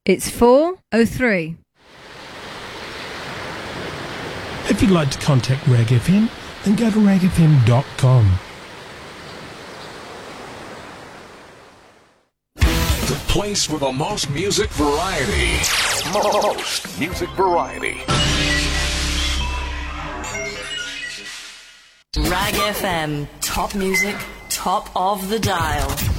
It's 4:03. If you'd like to contact Rag FM, then go to ragfm.com. The place with the most music variety. Most music variety. Rag FM, top music, top of the dial.